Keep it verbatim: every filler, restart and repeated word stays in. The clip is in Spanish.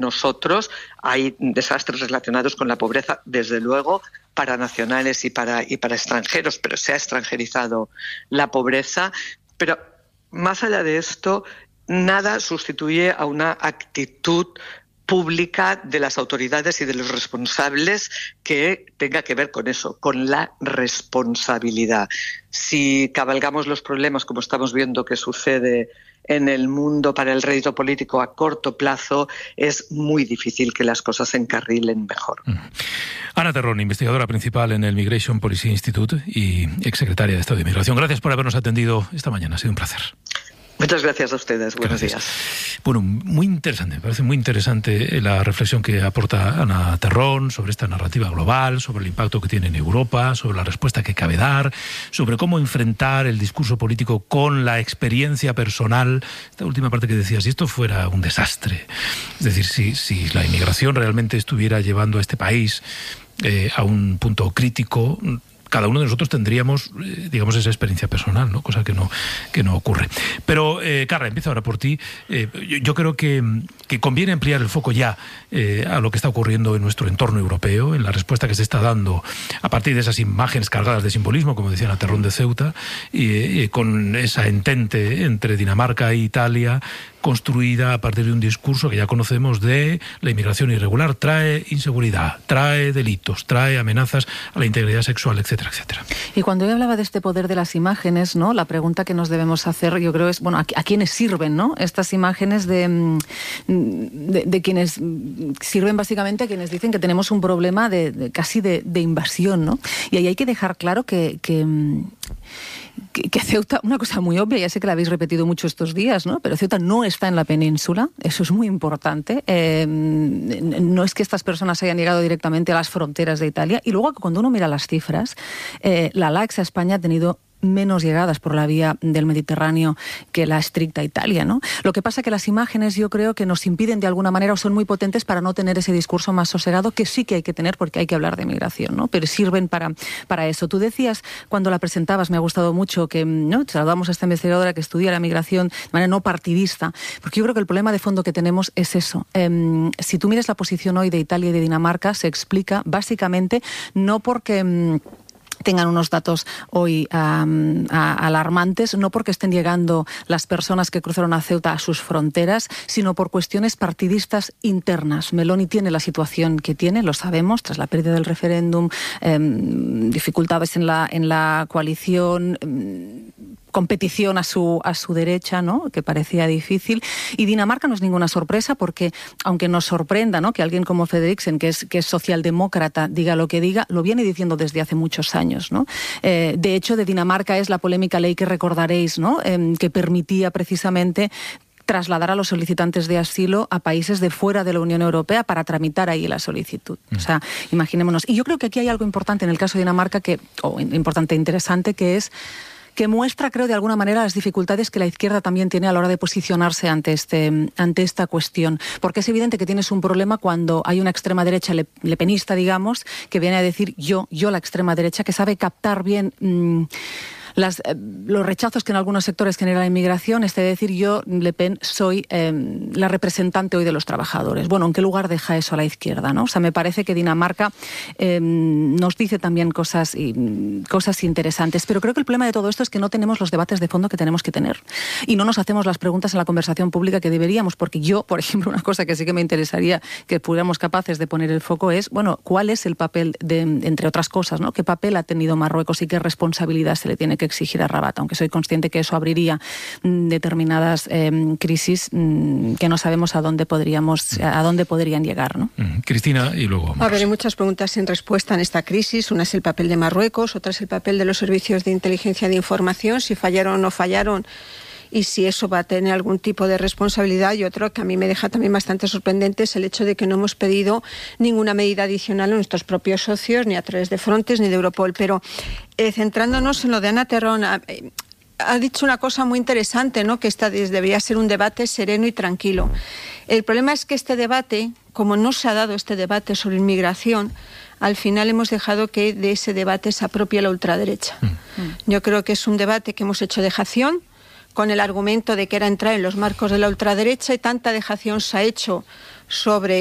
nosotros. Hay desastres relacionados con la pobreza, desde luego, para nacionales y para, y para extranjeros, pero se ha extranjerizado la pobreza. Pero más allá de esto, nada sustituye a una actitud pública de las autoridades y de los responsables que tenga que ver con eso, con la responsabilidad. Si cabalgamos los problemas, como estamos viendo que sucede en el mundo para el rédito político a corto plazo, es muy difícil que las cosas se encarrilen mejor. Ana Terrón, investigadora principal en el Migration Policy Institute y exsecretaria de Estado de Inmigración. Gracias por habernos atendido esta mañana. Ha sido un placer. Muchas gracias a ustedes. Buenos gracias. días. Bueno, muy interesante, me parece muy interesante la reflexión que aporta Ana Terrón sobre esta narrativa global, sobre el impacto que tiene en Europa, sobre la respuesta que cabe dar, sobre cómo enfrentar el discurso político con la experiencia personal. Esta última parte que decía, si esto fuera un desastre, es decir, si, si la inmigración realmente estuviera llevando a este país eh, a un punto crítico, cada uno de nosotros tendríamos, eh, digamos, esa experiencia personal, ¿no? Cosa que no, que no ocurre. Pero, eh, Carla, empiezo ahora por ti. Eh, yo, yo creo que, que conviene ampliar el foco ya eh, a lo que está ocurriendo en nuestro entorno europeo, en la respuesta que se está dando a partir de esas imágenes cargadas de simbolismo, como decía Ana Terrón de Ceuta, y eh, con esa entente entre Dinamarca e Italia, construida a partir de un discurso que ya conocemos de la inmigración irregular trae inseguridad, trae delitos, trae amenazas a la integridad sexual, etcétera, etcétera. Y cuando yo hablaba de este poder de las imágenes, ¿no? La pregunta que nos debemos hacer, yo creo, es, bueno, ¿a, a quiénes sirven, ¿no? Estas imágenes de, de, de quienes sirven básicamente a quienes dicen que tenemos un problema de, de casi de, de invasión, ¿no? Y ahí hay que dejar claro que... que Que, que Ceuta, una cosa muy obvia, ya sé que la habéis repetido mucho estos días, ¿no? Pero Ceuta no está en la península, eso es muy importante. Eh, no es que estas personas hayan llegado directamente a las fronteras de Italia. Y luego, cuando uno mira las cifras, eh, la Laxa España ha tenido menos llegadas por la vía del Mediterráneo que la estricta Italia, ¿no? Lo que pasa que las imágenes yo creo que nos impiden de alguna manera o son muy potentes para no tener ese discurso más sosegado que sí que hay que tener porque hay que hablar de migración, ¿no? Pero sirven para, para eso. Tú decías, cuando la presentabas, me ha gustado mucho que, ¿no? Saludamos a esta investigadora que estudia la migración de manera no partidista, porque yo creo que el problema de fondo que tenemos es eso. Eh, si tú miras la posición hoy de Italia y de Dinamarca, se explica básicamente no porque... Mm, tengan unos datos hoy um, a, alarmantes, no porque estén llegando las personas que cruzaron a Ceuta a sus fronteras, sino por cuestiones partidistas internas. Meloni tiene la situación que tiene, lo sabemos, tras la pérdida del referéndum, eh, dificultades en la, en la coalición, eh, competición a su, a su derecha, ¿no? Que parecía difícil. Y Dinamarca no es ninguna sorpresa porque, aunque nos sorprenda, ¿no? Que alguien como Frederiksen, que es, que es socialdemócrata, diga lo que diga, lo viene diciendo desde hace muchos años, ¿no? Eh, de hecho, de Dinamarca es la polémica ley que recordaréis, ¿no? Eh, que permitía precisamente trasladar a los solicitantes de asilo a países de fuera de la Unión Europea para tramitar ahí la solicitud. Mm. O sea, imaginémonos. Y yo creo que aquí hay algo importante en el caso de Dinamarca, que, o importante e interesante, que es que muestra, creo, de alguna manera las dificultades que la izquierda también tiene a la hora de posicionarse ante este ante esta cuestión. Porque es evidente que tienes un problema cuando hay una extrema derecha le, lepenista, digamos, que viene a decir yo, yo la extrema derecha, que sabe captar bien... Mmm, Las, eh, los rechazos que en algunos sectores genera la inmigración, es decir, yo, Le Pen, soy eh, la representante hoy de los trabajadores. Bueno, ¿en qué lugar deja eso a la izquierda, no? O sea, me parece que Dinamarca eh, nos dice también cosas, y, cosas interesantes, pero creo que el problema de todo esto es que no tenemos los debates de fondo que tenemos que tener y no nos hacemos las preguntas en la conversación pública que deberíamos, porque yo, por ejemplo, una cosa que sí que me interesaría que fuéramos capaces de poner el foco es, bueno, ¿cuál es el papel, de, entre otras cosas, ¿no? ¿Qué papel ha tenido Marruecos y qué responsabilidad se le tiene que exigir a Rabat, aunque soy consciente que eso abriría mm, determinadas eh, crisis mm, que no sabemos a dónde podríamos, a dónde podrían llegar, ¿no? Mm, Cristina, y luego vamos. A ver, hay muchas preguntas sin respuesta en esta crisis. Una es el papel de Marruecos, otra es el papel de los servicios de inteligencia de información, si fallaron o no fallaron, y si eso va a tener algún tipo de responsabilidad. Y otro que a mí me deja también bastante sorprendente es el hecho de que no hemos pedido ninguna medida adicional a nuestros propios socios, ni a través de Frontex ni de Europol. Pero eh, centrándonos en lo de Ana Terrón, eh, ha dicho una cosa muy interesante, ¿no? Que esta debería ser un debate sereno y tranquilo. El problema es que este debate, como no se ha dado este debate sobre inmigración, al final hemos dejado que de ese debate se apropie la ultraderecha. Mm. Yo creo que es un debate que hemos hecho dejación, con el argumento de que era entrar en los marcos de la ultraderecha, y tanta dejación se ha hecho sobre